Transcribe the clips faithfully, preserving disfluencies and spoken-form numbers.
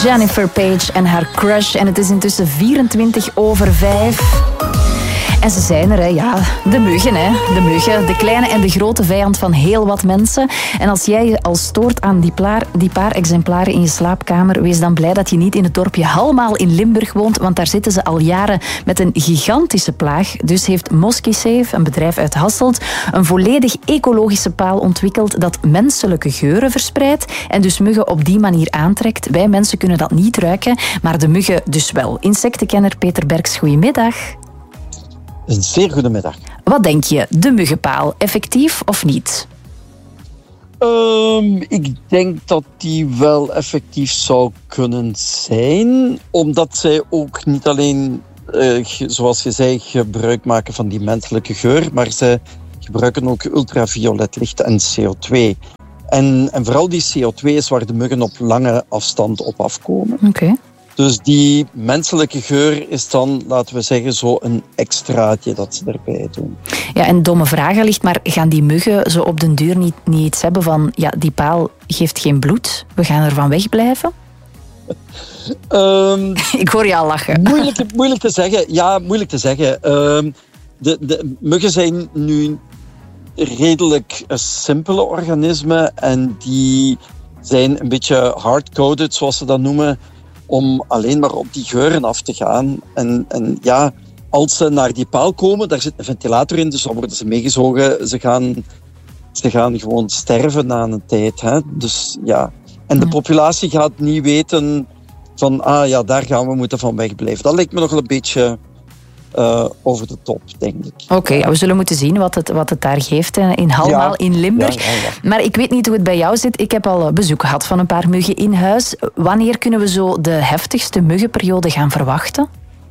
Jennifer Page en haar crush. En het is intussen vierentwintig over vijf. En ze zijn er, hè. Ja, de muggen, hè. De muggen, de kleine en de grote vijand van heel wat mensen. En als jij je al stoort aan die, plaar, die paar exemplaren in je slaapkamer, wees dan blij dat je niet in het dorpje Halmaal in Limburg woont, want daar zitten ze al jaren met een gigantische plaag. Dus heeft Moskysafe, een bedrijf uit Hasselt, een volledig ecologische paal ontwikkeld dat menselijke geuren verspreidt en dus muggen op die manier aantrekt. Wij mensen kunnen dat niet ruiken, maar de muggen dus wel. Insectenkenner Peter Berks, goedemiddag. Een zeer goede middag. Wat denk je, de muggenpaal, effectief of niet? Um, ik denk dat die wel effectief zou kunnen zijn, omdat zij ook niet alleen, uh, zoals je zei, gebruik maken van die menselijke geur, maar zij gebruiken ook ultraviolet licht en C O twee. En, en vooral die C O twee is waar de muggen op lange afstand op afkomen. Oké. Okay. Dus die menselijke geur is dan, laten we zeggen, zo een extraatje dat ze erbij doen. Ja, en domme vraag wellicht, maar gaan die muggen zo op den duur niet, niet iets hebben van, ja, die paal geeft geen bloed, we gaan ervan wegblijven? um, Ik hoor je al lachen. Moeilijk, moeilijk te zeggen. Ja, moeilijk te zeggen. Um, de, de muggen zijn nu redelijk simpele organismen en die zijn een beetje hard-coded, zoals ze dat noemen, om alleen maar op die geuren af te gaan. En, en ja, als ze naar die paal komen, daar zit een ventilator in, dus dan worden ze meegezogen. Ze gaan, ze gaan gewoon sterven na een tijd. Hè? Dus ja. En de populatie gaat niet weten van, ah ja, daar gaan we moeten van wegblijven. Dat lijkt me nog wel een beetje uh, over de top, denk ik. Oké, okay, ja, we zullen moeten zien wat het, wat het daar geeft in Halmaal, ja, in Limburg. Ja, ja, ja. Maar ik weet niet hoe het bij jou zit. Ik heb al bezoek gehad van een paar muggen in huis. Wanneer kunnen we zo de heftigste muggenperiode gaan verwachten?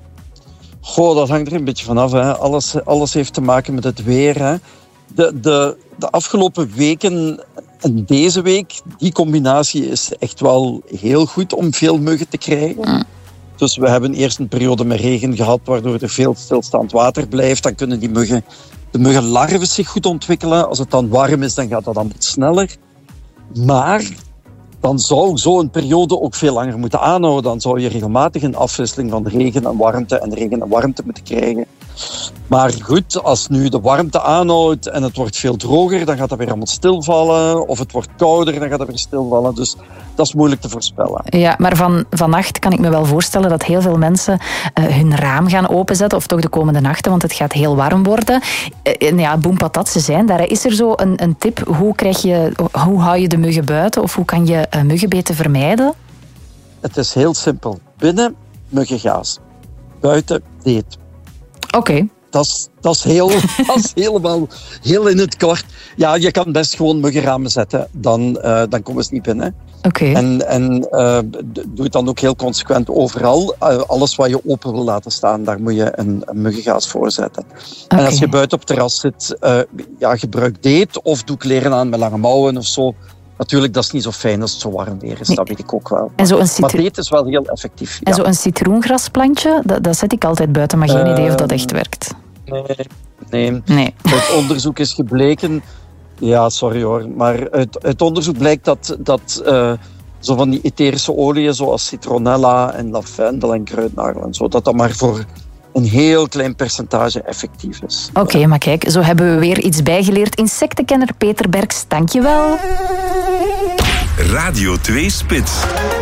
Goh, dat hangt er een beetje vanaf. Hè. Alles, alles heeft te maken met het weer. Hè. De, de, de afgelopen weken en deze week, die combinatie is echt wel heel goed om veel muggen te krijgen. Mm. Dus we hebben eerst een periode met regen gehad, waardoor er veel stilstaand water blijft. Dan kunnen die muggen, de muggenlarven zich goed ontwikkelen. Als het dan warm is, dan gaat dat dan wat sneller. Maar dan zou zo'n periode ook veel langer moeten aanhouden. Dan zou je regelmatig een afwisseling van regen en warmte en regen en warmte moeten krijgen. Maar goed, als nu de warmte aanhoudt en het wordt veel droger, dan gaat dat weer allemaal stilvallen. Of het wordt kouder, dan gaat het weer stilvallen. Dus dat is moeilijk te voorspellen. Ja, maar van, vannacht kan ik me wel voorstellen dat heel veel mensen uh, hun raam gaan openzetten. Of toch de komende nachten, want het gaat heel warm worden. Uh, en ja, boem patat, ze zijn daar. Is er zo een, een tip? Hoe, krijg je, hoe hou je de muggen buiten? Of hoe kan je uh, muggenbeten vermijden? Het is heel simpel. Binnen, muggengaas. Buiten, deet. Oké. Okay. Dat is, dat, is heel, dat is helemaal heel in het kort. Ja, je kan best gewoon muggenramen zetten. Dan, uh, dan komen ze niet binnen. Oké. Okay. En, en uh, doe het dan ook heel consequent overal. Uh, alles wat je open wil laten staan, daar moet je een, een muggengaas voor zetten. Okay. En als je buiten op het terras zit, uh, ja, gebruik deet of doe kleren aan met lange mouwen of zo. Natuurlijk, dat is niet zo fijn als het zo warm weer is. Nee. Dat weet ik ook wel. En zo een citro- maar deet is wel heel effectief. En ja. zo'n citroengrasplantje, dat, dat zet ik altijd buiten, maar geen uh, idee of dat echt werkt. Nee, nee. nee. Uit onderzoek is gebleken... Ja, sorry hoor. Maar uit, uit onderzoek blijkt dat, dat uh, zo van die etherische oliën, zoals citronella en lavendel en kruidnagel en zo, dat dat maar voor een heel klein percentage effectief is. Oké, okay, ja. Maar kijk, zo hebben we weer iets bijgeleerd. Insectenkenner Peter Berks, dank je wel. Radio twee Spits.